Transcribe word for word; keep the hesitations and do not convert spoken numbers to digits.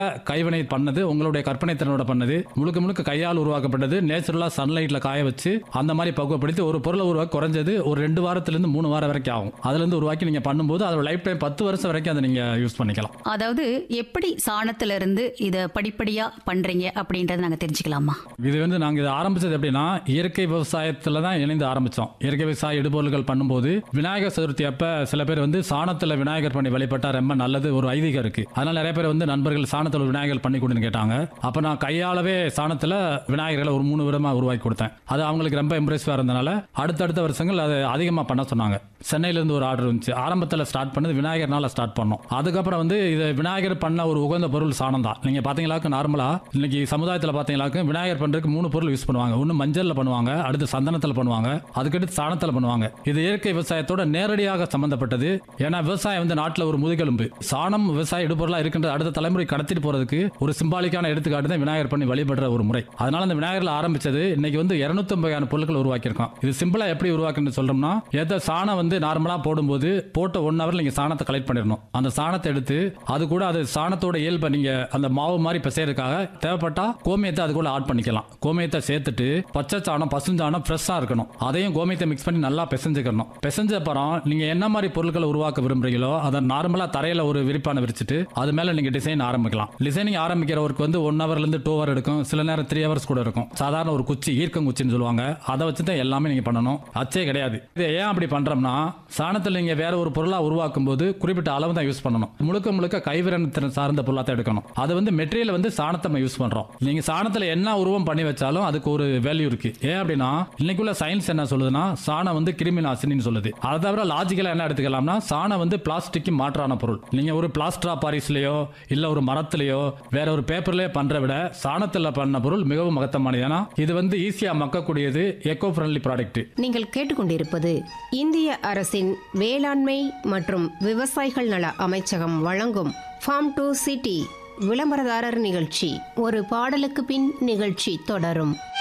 கைவினை பண்ணது, உங்களுடைய கற்பனை திறனோட பண்ணது, முழுக்க முழுக்க கையால் உருவாக்கப்பட்டது, நேச்சுரலா சன்லைட்ல காய வச்சு அந்த மாதிரி பக்குவப்படுத்தி ஒரு பொருளை உருவாக்க குறைஞ்சது ஒரு ரெண்டு வாரத்திலிருந்து மூணு வாரம் வரைக்கும் ஆகும். அதுல இருந்து உருவாக்கி நீங்க பண்ணும்போது அதோட லைஃப் டைம் பத்து வருஷம் வரைக்கும் அதை நீங்க யூஸ் பண்ணிக்கலாம். அதாவது எப்படி சாணத்துல இருந்து இதை படிப்படியா பண்றீங்க அப்படின்றத நாங்க தெரிஞ்சுக்கலாமா? இது வந்து நாங்க இதை ஆரம்பிச்சது எப்படின்னா, இயற்கை விவசாயத்துல தான் இணைந்து ஆரம்பிச்சோம். இயற்கை விவசாய இடுபொருள்கள் பண்ணும்போது விநாயகர் சதுர்த்தி அப்ப சில பேர் வந்து சாணத்துல விநாயகர் பண்ணி வழிபட்டா ரொம்ப நல்லது ஒரு ஐதீகம் இருக்கு. அதனால நிறைய பேர் வந்து நண்பர்கள் சாணத்துல விநாயகர் பண்ணி கொடுன்னு கேட்டாங்க. அப்ப நான் கையாளவே சாணத்துல விநாயகர்களை ஒரு மூணு விதமா உருவாக்கி கொடுத்தேன். அது அவங்களுக்கு ரொம்ப இம்ப்ரெசிவா இருந்தனால அடுத்தடுத்த வருஷங்கள் அதை அதிகமா பண்ண சொன்னாங்க. சென்னையில இருந்து ஒரு ஆர்டர் இருந்துச்சு. ஆரம்பத்தில் ஸ்டார்ட் பண்ணது விநாயகர்னால ஸ்டார்ட் பண்ணோம். அதுக்கப்புறம் வந்து இது விநாயகர் பண்ண ஒரு உகந்த பொருள் சாணம் தான். நீங்க பாத்தீங்களாக்கு நார்மலா இன்னைக்கு சமுதாயத்தில் பாத்தீங்களாக்கு விநாயகர் பண்றதுக்கு மூணு பொருள் யூஸ் பண்ணுவாங்க. ஒன்னு மஞ்சள்ல பண்ணுவாங்க, அடுத்து சந்தனத்தில் பண்ணுவாங்க, அதுக்கடுத்து சாணத்தில் பண்ணுவாங்க. இது இயற்கை விவசாயத்தோட நேரடியாக சம்பந்தப்பட்டது. ஏன்னா விவசாயம் வந்து நாட்டில் ஒரு முதுகெலும்பு. சாணம் விவசாய இடுபொருளா இருக்கின்ற அடுத்த தலைமுறை கடத்திட்டு போறதுக்கு ஒரு சிம்பாலிக்கான எடுத்துக்காட்டு தான் விநாயகர் பண்ணி வழிபடுற ஒரு முறை. அதனால அந்த விநாயகர்ல ஆரம்பிச்சது இன்னைக்கு வந்து இருநூத்தி ஐம்பது பொருட்கள் உருவாக்கியிருக்கோம். இது சிம்பிளா எப்படி உருவாக்குன்னு சொல்றோம்னா, ஏதோ சாணம் வந்து நார்மலா போடும்போது போட்ட ஒன் ஹவர் நீங்க சாணத்தை கலெக்ட் பண்ணிடணும். அந்த சாணத்தை எடுத்து அது கூட அது சாணத்தோட இயல்பை நீங்க அந்த மாவு மாதிரி பிசைறதுக்காக தேவைப்பட்டா கோமியத்தை அது கூட ஆட் பண்ணிக்கலாம். கோமியத்தை சேர்த்துட்டு பச்சை சாணம் பசுஞ்சாணம் ஃப்ரெஷ்ஷா இருக்கணும். அதையும் கோமியத்தை மிக்ஸ் பண்ணி நல்லா பிசைஞ்சுக்கணும். பிசைஞ்ச அப்புறம் நீங்க என்ன மாதிரி பொருட்களை உருவாக்க விரும்புறீங்களோ அதை நார்மலா தரையில ஒரு விரிப்பான விரிச்சிட்டு அது மேல நீங்க டிசைன் ஆரம்பிக்கலாம். டிசைனிங் ஆரம்பிக்கிறவருக்கு வந்து ஒன் ஹவர்ல இருந்து டூ ஹவர் எடுக்கும். சில நேரம் த்ரீ ஹவர்ஸ் கூட இருக்கும். சாதாரண ஒரு குச்சி ஈர்க்கம் குச்சின்னு சொல்லுவாங்க, அதை வச்சு தான் எல்லாமே நீங்க பண்ணணும். அச்சே கிடையாது. இது ஏன் அப்படி பண்றோம்னா, சாணத்தில் நீங்க வேற ஒரு பொருளா உருவாக்கும் போது குறிப்பிட்ட அளவு தான் யூஸ் பண்ணணும். முழுக்க முழுக்க கைவிரத்திறன் சார்ந்த பொருளா தான் எடுக்கணும். அது வந்து மெட்டீரியல் வந்து சாணத்தை நம்ம யூஸ் பண்றோம். நீங்க சாணத்துல என்ன உருவம் பண்ணி வச்சாலும் அதுக்கு ஒரு வேல்யூ இருக்கு. ஏன் அப்படின்னா இன்னைக்குள்ள சயின்ஸ் என்ன சொல்லுதுன்னா, சாணம் வந்து கிருமி நாசினின்னு சொல்லுது. அதை தவிர லாஜிக்கலா என்ன எடுத்துக்கலாம்னா, சாணம் வந்து பிளாஸ்டிக் மாற்றான பொருள். நீங்க ஒரு பிளாஸ்டர் ஆஃப் பாரிஸ்லயோ இல்ல ஒரு மரத்திலேயோ வேற ஒரு பேப்பர்லயே பண்ற விட சாணத்துல பண்ண பொருள் மிகவும் மகத்தமானது. ஏன்னா இது வந்து ஈஸியா மக்கக்கூடியது, எக்கோ ஃப்ரெண்ட்லி ப்ராடக்ட். நீங்கள் கேட்டுக்கொண்டிருப்பது இந்திய அரசின் வேளாண்மை மற்றும் விவசாயிகள் நல அமைச்சகம் வழங்கும் ஃபார்ம் டு சிட்டி விளம்பரதாரர் நிகழ்ச்சி. ஒரு பாடலுக்கு பின் நிகழ்ச்சி தொடரும்.